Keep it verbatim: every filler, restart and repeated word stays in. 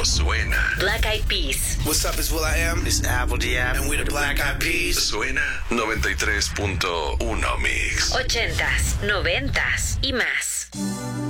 suena. Black Eyed Peas. What's up, it's Will I Am. It's Apple Diab. And we're the Black Eyed Peas. Suena noventa y tres punto uno Mix. Ochentas, noventas y más.